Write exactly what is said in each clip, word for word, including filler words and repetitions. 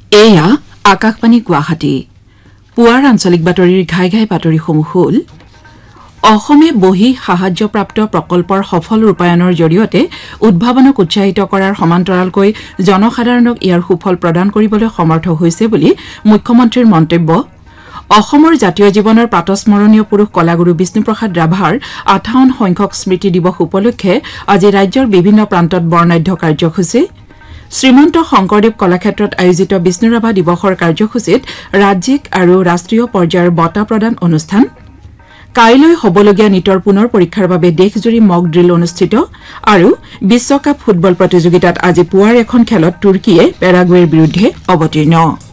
এয়া আকাশবাণী গুৱাহাটী পুৱাৰ আঞ্চলিক বাতৰিৰ ঘাই ঘাই বাতৰিসমূহ হ'ল অসমে বহি সাহায্যপ্ৰাপ্ত প্ৰকল্পৰ সফল ৰূপায়ণৰ জৰিয়তে উদ্ভাৱনক উৎসাহিত কৰাৰ সমান্তৰালকৈ জনসাধাৰণক ইয়াৰ সুফল প্ৰদান কৰিবলৈ সমৰ্থ হৈছে বুলি মুখ্যমন্ত্ৰীৰ মন্তব্য অসমৰ জাতীয় জীৱনৰ প্ৰাতস্মৰণীয় পুৰুষ কলাগুৰু বিষ্ণুপ্ৰসাদ ৰাভাৰ আঠাৱন্ন সংখ্যক স্মৃতি দিৱস উপলক্ষে আজি ৰাজ্যৰ বিভিন্ন প্ৰান্তত বৰ্ণাঢ্য কাৰ্যসূচী শ্ৰীমন্ত শংকৰদেৱ কলাক্ষেত্ৰত আয়োজিত বিষ্ণুৰাভা দিৱসৰ কাৰ্যসূচীত ৰাজ্যিক আৰু ৰাষ্ট্ৰীয় পৰ্যায়ৰ বঁটা প্ৰদান অনুষ্ঠান কাইলৈ হবলগীয়া নিটৰ পুনৰ পৰীক্ষাৰ বাবে দেশজুৰি মক ড্ৰিল অনুষ্ঠিত আৰু বিশ্বকাপ ফুটবল প্ৰতিযোগিতাত আজি পুৱাৰ এখন খেলত তুৰ্কীয়ে পেৰাগুৱেৰ বিৰুদ্ধে অৱতীৰ্ণ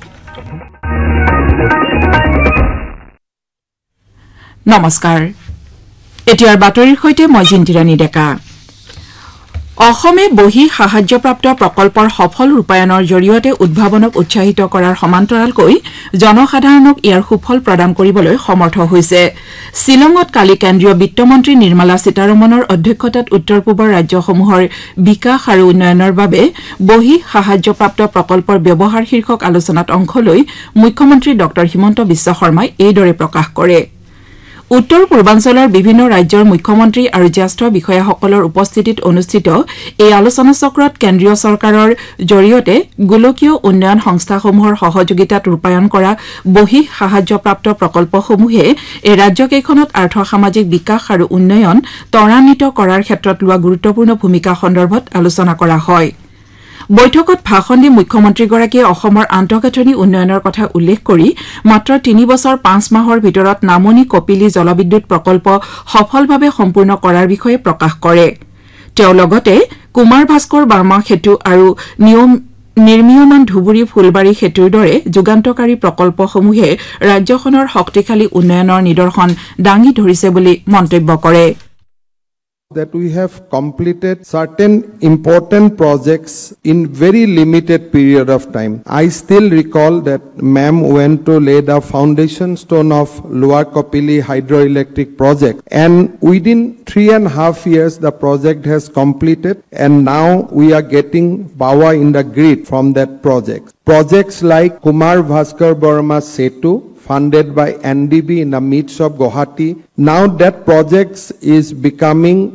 নমস্কাৰ এতিয়াৰ বাতৰিৰ সৈতে মই জিন্তিৰাণী ডেকা অসমে বহি সাহায্যপ্ৰাপ্ত প্ৰকল্পৰ সফল ৰূপায়ণৰ জৰিয়তে উদ্ভাৱনক উৎসাহিত কৰাৰ সমান্তৰালকৈ জনসাধাৰণক ইয়াৰ সুফল প্ৰদান কৰিবলৈ সমৰ্থ হৈছে শিলঙত কালি কেন্দ্ৰীয় বিত্তমন্ত্ৰী নিৰ্মলা সীতাৰমণৰ অধ্যক্ষতাত উত্তৰ পূবৰ ৰাজ্যসমূহৰ বিকাশ আৰু উন্নয়নৰ বাবে বহি সাহায্যপ্ৰাপ্ত প্ৰকল্পৰ ব্যৱহাৰ শীৰ্ষক আলোচনাত অংশ লৈ মুখ্যমন্ত্ৰী ড হিমন্ত বিশ্ব শৰ্মাই এইদৰে প্ৰকাশ কৰে উত্তৰ পূৰ্বাঞ্চলৰ বিভিন্ন ৰাজ্যৰ মুখ্যমন্ত্ৰী আৰু জ্যেষ্ঠ বিষয়াসকলৰ উপস্থিতিত অনুষ্ঠিত এই আলোচনা চক্ৰত কেন্দ্ৰীয় চৰকাৰৰ জৰিয়তে গোলকীয় উন্নয়ন সংস্থাসমূহৰ সহযোগিতাত ৰূপায়ণ কৰা বহি সাহায্যপ্ৰাপ্ত প্ৰকল্পসমূহে এই ৰাজ্যকেইখনত আৰ্থ সামাজিক বিকাশ আৰু উন্নয়ন ত্বৰান্বিত কৰাৰ ক্ষেত্ৰত লোৱা গুৰুত্বপূৰ্ণ ভূমিকা সন্দৰ্ভত আলোচনা কৰা হয় বৈঠকত ভাষণ দি মুখ্যমন্ত্ৰীগৰাকীয়ে অসমৰ আন্তঃগাঁথনি উন্নয়নৰ কথা উল্লেখ কৰি মাত্ৰ তিনি বছৰ পাঁচ মাহৰ ভিতৰত নামনি কপিলী জলবিদ্যুৎ প্ৰকল্প সফলভাৱে সম্পূৰ্ণ কৰাৰ বিষয়ে প্ৰকাশ কৰে তেওঁ লগতে কুমাৰ ভাস্কৰ বাৰ্মা সেতু আৰু নিৰ্মীয়মান ধুবুৰী ফুলবাৰী সেতুৰ দৰে যুগান্তকাৰী প্ৰকল্পসমূহে ৰাজ্যখনৰ শক্তিশালী উন্নয়নৰ নিদৰ্শন দাঙি ধৰিছে বুলি মন্তব্য কৰে that we have completed certain important projects in very limited period of time. I still recall that ma'am went to lay the foundation stone of Lower Kopili hydroelectric project, and within three and a half years the project has completed, and now we are getting power in the grid from that project. Projects like Kumar Bhaskar Burma Setu funded by N D B in the midst of Guwahati. Now that project is becoming